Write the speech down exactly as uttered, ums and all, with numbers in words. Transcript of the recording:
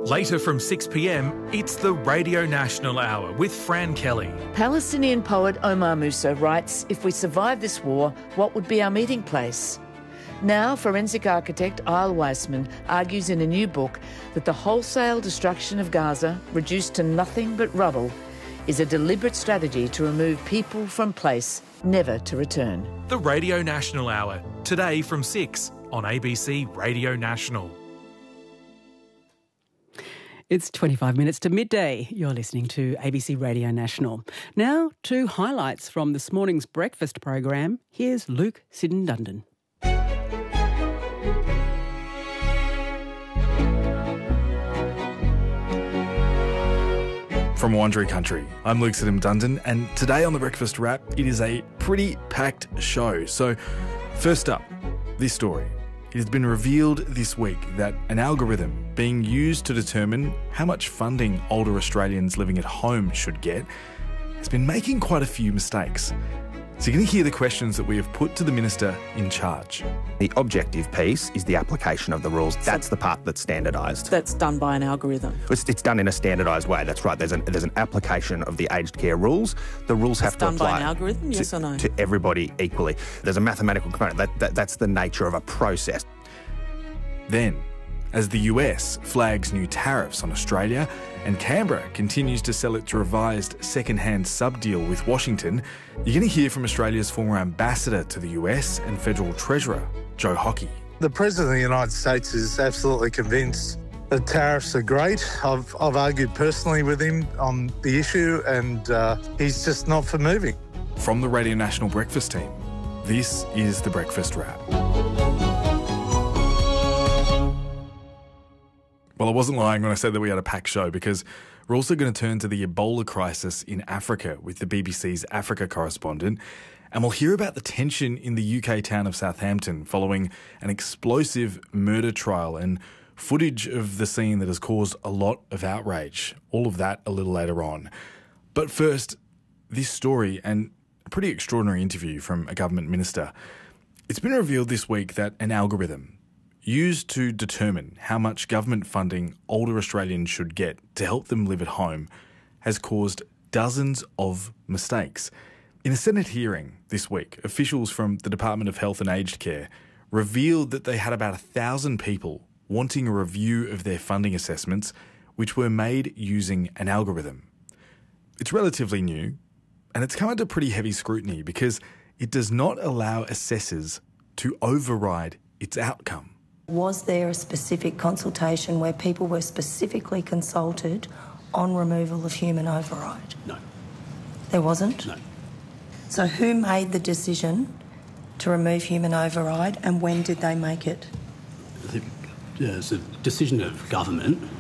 Later from six p m, it's the Radio National Hour with Fran Kelly. Palestinian poet Omar Musa writes, "If we survive this war, what would be our meeting place?" Now, forensic architect Isle Weissman argues in a new book that the wholesale destruction of Gaza, reduced to nothing but rubble, is a deliberate strategy to remove people from place, never to return. The Radio National Hour, today from six on A B C Radio National. It's twenty-five minutes to midday. You're listening to A B C Radio National. Now to highlights from this morning's breakfast program. Here's Luke Siddon-Dundon. From Wandering Country, I'm Luke Siddon-Dundon, and today on the Breakfast Wrap, it is a pretty packed show. So, first up, this story. It has been revealed this week that an algorithm being used to determine how much funding older Australians living at home should get has been making quite a few mistakes. So you're going to hear the questions that we have put to the Minister in charge. The objective piece is the application of the rules. That's the part that's standardised. That's done by an algorithm. It's, it's done in a standardised way, that's right. There's an, there's an application of the aged care rules. The rules have it's to done apply by an algorithm, yes to, or no? to everybody equally. There's a mathematical component. That, that, that's the nature of a process. Then, as the U S flags new tariffs on Australia and Canberra continues to sell its revised second-hand sub-deal with Washington, you're going to hear from Australia's former ambassador to the U S and Federal Treasurer, Joe Hockey. The President of the United States is absolutely convinced that tariffs are great. I've, I've argued personally with him on the issue, and uh, he's just not for moving. From the Radio National Breakfast team, this is the Breakfast Wrap. Well, I wasn't lying when I said that we had a packed show, because we're also going to turn to the Ebola crisis in Africa with the B B C's Africa correspondent, and we'll hear about the tension in the U K town of Southampton following an explosive murder trial and footage of the scene that has caused a lot of outrage. All of that a little later on. But first, this story and a pretty extraordinary interview from a government minister. It's been revealed this week that an algorithm used to determine how much government funding older Australians should get to help them live at home has caused dozens of mistakes. In a Senate hearing this week, officials from the Department of Health and Aged Care revealed that they had about a thousand people wanting a review of their funding assessments, which were made using an algorithm. It's relatively new, and it's come under pretty heavy scrutiny because it does not allow assessors to override its outcome. Was there a specific consultation where people were specifically consulted on removal of human override? No. There wasn't? No. So who made the decision to remove human override, and when did they make it? It's a decision of government